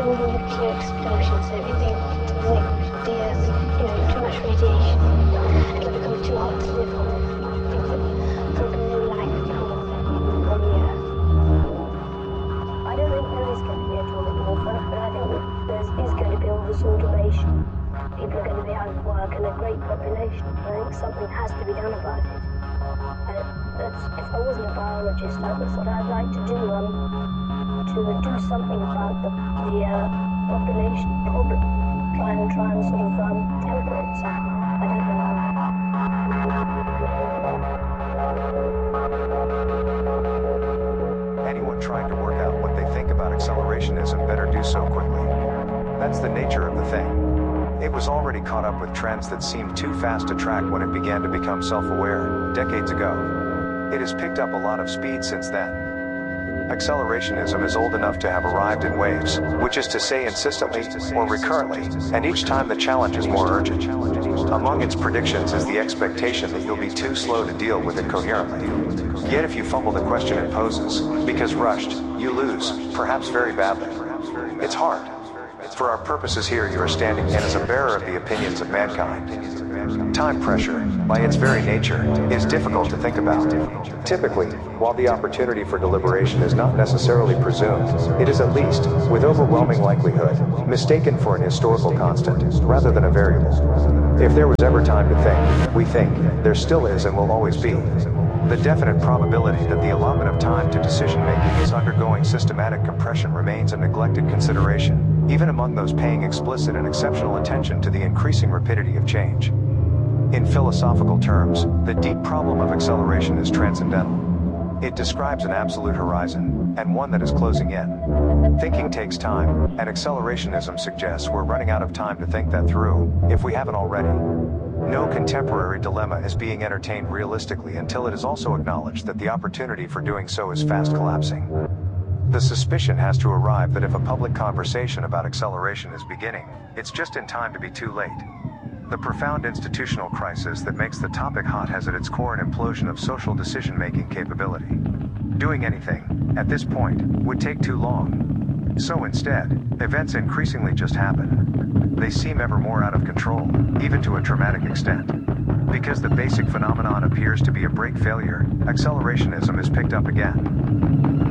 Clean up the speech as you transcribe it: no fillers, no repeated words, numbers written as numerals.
nuclear explosions, everything, the Earth, too much radiation. It'll become too hot to live on. I think that something new life will come on the Earth. I don't think there is going to be atomic warfare, but I think that there is going to be all this automation. People are going to be out of work and a great population. I think something has to be done about it. If I wasn't a biologist, I would thought I'd like to do something about the population problem. Try and sort of temper it somehow. I don't know. Anyone trying to work out what they think about accelerationism better do so quickly. That's the nature of the thing. It was already caught up with trends that seemed too fast to track when it began to become self-aware, decades ago. It has picked up a lot of speed since then. Accelerationism is old enough to have arrived in waves, which is to say insistently or recurrently, and each time the challenge is more urgent. Among its predictions is the expectation that you'll be too slow to deal with it coherently. Yet if you fumble the question it poses, because rushed, you lose, perhaps very badly. It's hard. For our purposes here, you are standing in as a bearer of the opinions of mankind. Time pressure, by its very nature, is difficult to think about. Typically, while the opportunity for deliberation is not necessarily presumed, it is at least, with overwhelming likelihood, mistaken for an historical constant, rather than a variable. If there was ever time to think, we think, there still is and will always be. The definite probability that the allotment of time to decision-making is undergoing systematic compression remains a neglected consideration, even among those paying explicit and exceptional attention to the increasing rapidity of change. In philosophical terms, the deep problem of acceleration is transcendental. It describes an absolute horizon, and one that is closing in. Thinking takes time, and accelerationism suggests we're running out of time to think that through, if we haven't already. No contemporary dilemma is being entertained realistically until it is also acknowledged that the opportunity for doing so is fast collapsing. The suspicion has to arrive that if a public conversation about acceleration is beginning, it's just in time to be too late. The profound institutional crisis that makes the topic hot has at its core an implosion of social decision-making capability. Doing anything, at this point, would take too long. So instead, events increasingly just happen. They seem ever more out of control, even to a dramatic extent. Because the basic phenomenon appears to be a brake failure, accelerationism is picked up again.